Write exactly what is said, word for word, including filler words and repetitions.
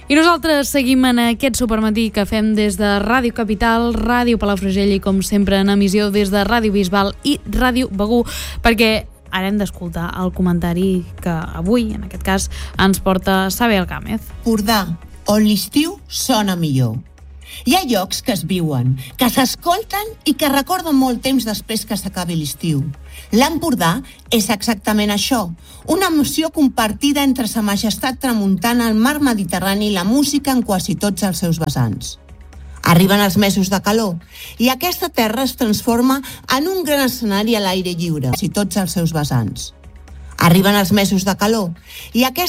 I nosaltres seguim en aquest supermatí que fem des de Ràdio Capital, Ràdio Palafrugell i com sempre en emissió des de Ràdio Bisbal i Ràdio Begur, perquè ara hem d'escoltar el comentari que avui, en aquest cas, ens porta Saber Alcámez. Empordà, on l'estiu sona millor. Hi ha llocs que es viuen, que s'escolten i que recorden molt temps després que s'acabi l'estiu. L'Empordà és exactament això, una emoció compartida entre sa majestat tramuntana, el mar Mediterrani i la música en quasi tots els seus vessants. Arriben els mesos de calor i aquesta terra es transforma en un gran escenari a l'aire lliure, quasi tots els seus vessants. Arriben els mesos de calor i aquesta